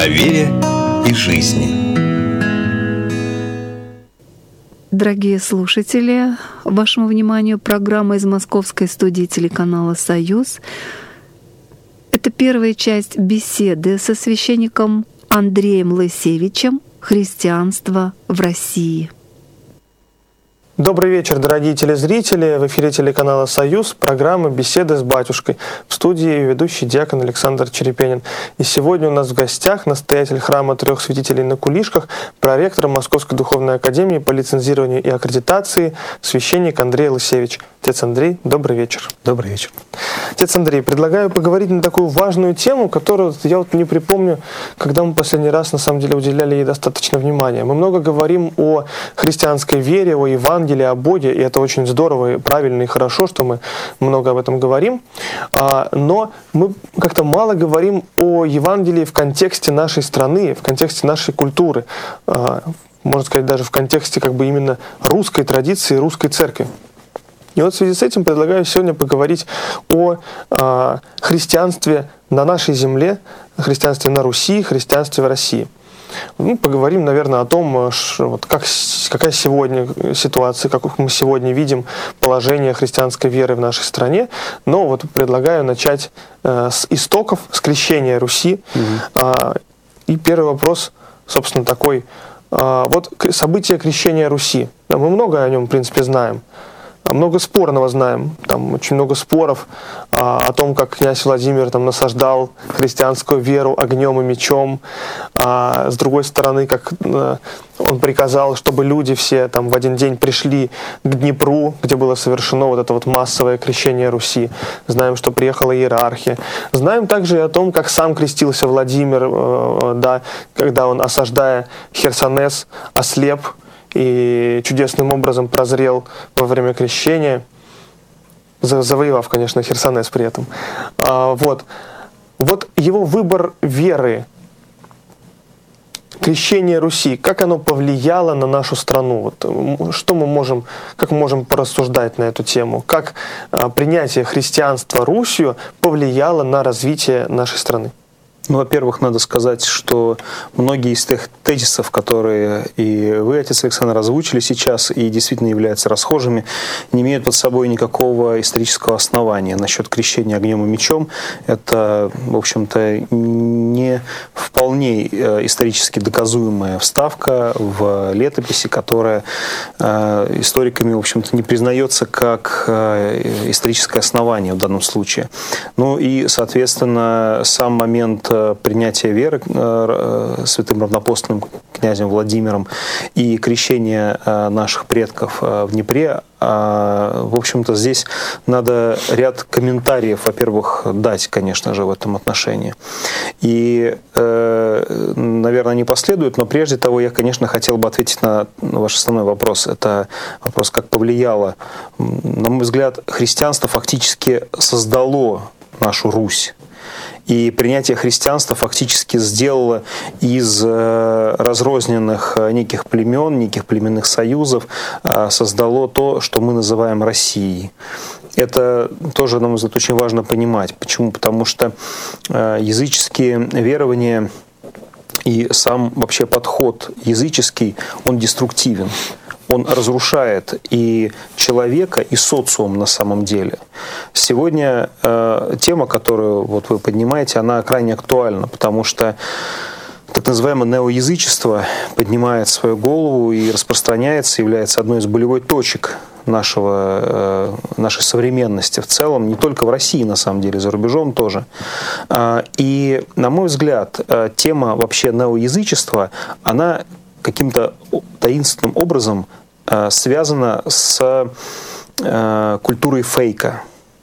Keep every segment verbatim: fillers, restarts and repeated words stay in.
О вере и жизни. Дорогие слушатели, вашему вниманию программа из московской студии телеканала «Союз». Это первая часть беседы со священником Андреем Лысевичем «Христианство в России». Добрый вечер, дорогие телезрители. В эфире телеканала «Союз» программа «Беседы с батюшкой». В студии ведущий диакон Александр Черепенин. И сегодня у нас в гостях настоятель храма Трех Святителей на Кулишках, проректор Московской Духовной Академии по лицензированию и аккредитации, священник Андрей Лысевич. Отец Андрей, добрый вечер. Добрый вечер. Отец Андрей, предлагаю поговорить на такую важную тему, которую я вот не припомню, когда мы последний раз на самом деле уделяли ей достаточно внимания. Мы много говорим о христианской вере, о Евангелии, о Боге, и это очень здорово, и правильно, и хорошо, что мы много об этом говорим. Но мы как-то мало говорим о Евангелии в контексте нашей страны, в контексте нашей культуры, можно сказать, даже в контексте как бы именно русской традиции, русской церкви. И вот в связи с этим предлагаю сегодня поговорить о э, христианстве на нашей земле, христианстве на Руси, христианстве в России. Ну, поговорим, наверное, о том, что, вот, как, какая сегодня ситуация, как мы сегодня видим положение христианской веры в нашей стране. Но вот предлагаю начать э, с истоков, с крещения Руси. Mm-hmm. Э, и первый вопрос, собственно, такой. Э, вот событие крещения Руси. Да, мы много о нем, в принципе, знаем. Много спорного знаем, там очень много споров а, о том, как князь Владимир там насаждал христианскую веру огнем и мечом. А, с другой стороны, как а, он приказал, чтобы люди все там в один день пришли к Днепру, где было совершено вот это вот массовое крещение Руси. Знаем, что приехала иерархия. Знаем также и о том, как сам крестился Владимир, э, да, когда он, осаждая Херсонес, ослеп и чудесным образом прозрел во время крещения, завоевав, конечно, Херсонес при этом. А, вот. вот его выбор веры, крещение Руси, как оно повлияло на нашу страну? Вот, что мы можем, как мы можем порассуждать на эту тему? Как а, принятие христианства Русью повлияло на развитие нашей страны? Ну, во-первых, надо сказать, что многие из тех тезисов, которые и вы, отец Александр, озвучили сейчас и действительно являются расхожими, не имеют под собой никакого исторического основания. Насчет крещения огнем и мечом это, в общем-то, не вполне исторически доказуемая вставка в летописи, которая историками, в общем-то, не признается как историческое основание в данном случае. Ну и, соответственно, сам момент принятия веры э, святым равнопостным князем Владимиром и крещение э, наших предков э, в Днепре, э, в общем-то, здесь надо ряд комментариев, во-первых, дать, конечно же, в этом отношении. И, э, наверное, они последуют, но прежде того я, конечно, хотел бы ответить на ваш основной вопрос. Это вопрос, как повлияло. На мой взгляд, христианство фактически создало нашу Русь. И принятие христианства фактически сделало из разрозненных неких племен, неких племенных союзов, создало то, что мы называем Россией. Это тоже, на мой взгляд, очень важно понимать. Почему? Потому что языческие верования и сам вообще подход языческий, он деструктивен. Он разрушает и человека, и социум на самом деле. Сегодня э, тема, которую вот вы поднимаете, она крайне актуальна, потому что так называемое неоязычество поднимает свою голову и распространяется, является одной из болевой точек нашего, э, нашей современности в целом, не только в России, на самом деле, за рубежом тоже. Э, и, на мой взгляд, э, тема вообще неоязычества, она каким-то таинственным образом э, связана с э, культурой фейка.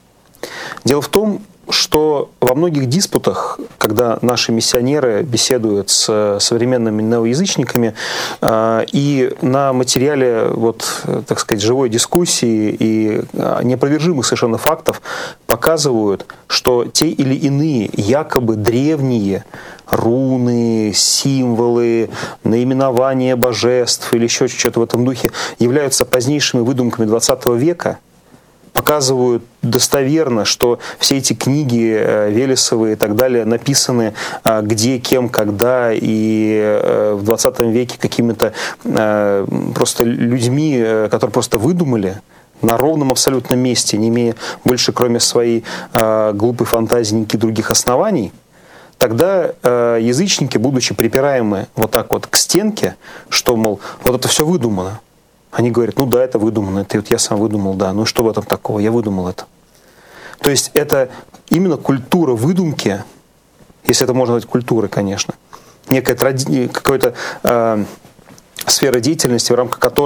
Дело в том, что во многих диспутах, когда наши миссионеры беседуют с современными неоязычниками, э, и на материале, вот, так сказать, живой дискуссии и неопровержимых совершенно фактов показывают, что те или иные якобы древние руны, символы, наименования божеств или еще что-то в этом духе являются позднейшими выдумками двадцатого века, показывают достоверно, что все эти книги Велесовы и так далее написаны где, кем, когда и в двадцатом веке какими-то просто людьми, которые просто выдумали на ровном абсолютно месте, не имея больше, кроме своей глупой фантазии, никаких других оснований, тогда язычники, будучи припираемы вот так вот к стенке, что, мол, вот это все выдумано, они говорят, ну да, это выдумано, это вот я сам выдумал, да, ну и что в этом такого, я выдумал это. То есть это именно культура выдумки, если это можно назвать культурой, конечно, некая тради... какая-то э, сфера деятельности, в рамках которой